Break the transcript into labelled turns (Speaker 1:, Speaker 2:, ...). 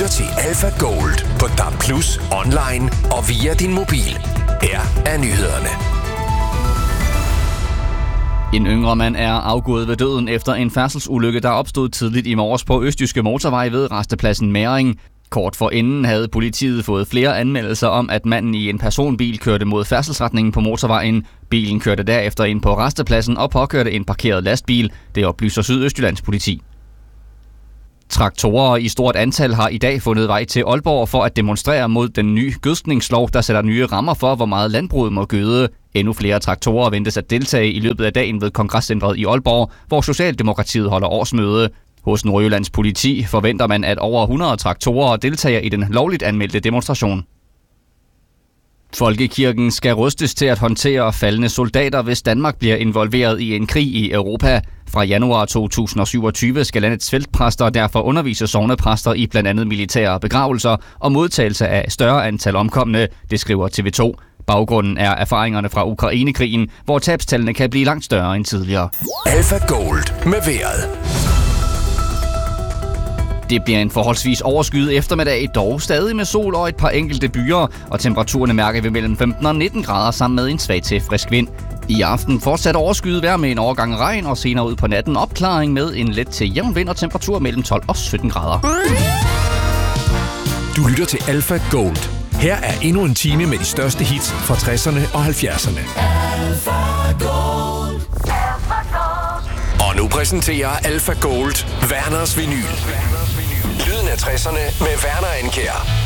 Speaker 1: lytter til Alpha Gold på DAB+, online og via din mobil. Her er nyhederne.
Speaker 2: En yngre mand er afgået ved døden efter en færdselsulykke, der opstod tidligt i morges på Østjyske Motorvej ved rastepladsen Mæring. Kort forinden havde politiet fået flere anmeldelser om, at manden i en personbil kørte mod færdselsretningen på motorvejen. Bilen kørte derefter ind på rastepladsen og påkørte en parkeret lastbil. Det oplyser Sydøstjyllands politi. Traktorer i stort antal har i dag fundet vej til Aalborg for at demonstrere mod den nye gødskningslov, der sætter nye rammer for, hvor meget landbruget må gøde. Endnu flere traktorer ventes at deltage i løbet af dagen ved Kongresscentret i Aalborg, hvor Socialdemokratiet holder årsmøde. Hos Nordjyllands politi forventer man, at over 100 traktorer deltager i den lovligt anmeldte demonstration. Folkekirken skal rustes til at håndtere faldne soldater, hvis Danmark bliver involveret i en krig i Europa. Fra januar 2027 skal landets feltpræster derfor undervise sognepræster i blandt andet militære begravelser og modtagelse af større antal omkomne, det skriver TV2. Baggrunden er erfaringerne fra Ukrainekrigen, hvor tabstallene kan blive langt større end tidligere.
Speaker 1: Alpha Gold med vejret.
Speaker 2: Det bliver en forholdsvis overskyet eftermiddag, dog stadig med sol og et par enkelte byer, og temperaturerne mærker vi mellem 15 og 19 grader sammen med en svag til frisk vind. I aften fortsat overskyet vejr med en overgang regn, og senere ud på natten opklaring med en let til jævn vind og temperatur mellem 12 og 17 grader.
Speaker 1: Du lytter til Alpha Gold. Her er endnu en time med de største hits fra 60'erne og 70'erne. Alpha Gold. Og nu præsenterer Alpha Gold Werners Vinyl. Lyden af 60'erne med Werner Andkjær.